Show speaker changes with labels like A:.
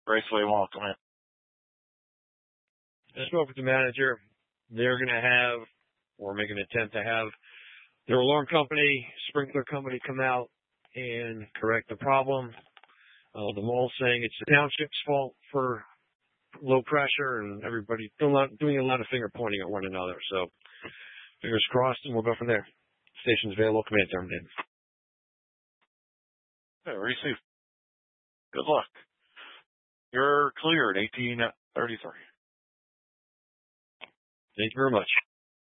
A: Raceway Mall, come in.
B: I spoke with the manager. They're going to have, or make an attempt to have, their alarm company, sprinkler company come out and correct the problem. The mall's saying it's the township's fault for low pressure, and everybody doing a lot of finger pointing at one another. So fingers crossed, and we'll go from there. Station's available. Command terminated.
A: Okay, receive. Good luck. You're cleared, 1833.
B: Thank you very much.